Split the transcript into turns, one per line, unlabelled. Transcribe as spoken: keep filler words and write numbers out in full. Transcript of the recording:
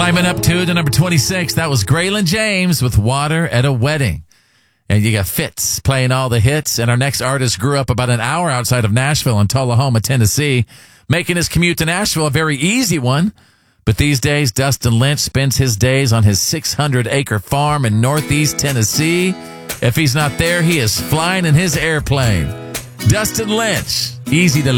Climbing up to the number twenty-six, that was Graylin James with Water at a Wedding. And you got Fitz playing all the hits. And our next artist grew up about an hour outside of Nashville in Tullahoma, Tennessee, making his commute to Nashville a very easy one. But these days, Dustin Lynch spends his days on his six hundred acre farm in northeast Tennessee. If he's not there, he is flying in his airplane. Dustin Lynch, easy to